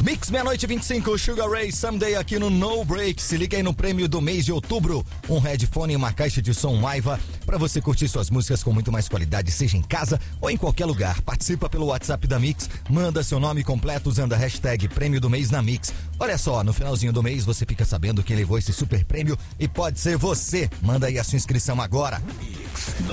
Mix meia-noite 25, Sugar Ray Someday aqui no No Break. Se liga aí no prêmio do mês de outubro. Um headphone e uma caixa de som Maiva para você curtir suas músicas com muito mais qualidade, seja em casa ou em qualquer lugar. Participa pelo WhatsApp da Mix, manda seu nome completo usando a hashtag prêmio do mês na Mix. Olha só, no finalzinho do mês você fica sabendo quem levou esse super prêmio e pode ser você. Manda aí a sua inscrição agora.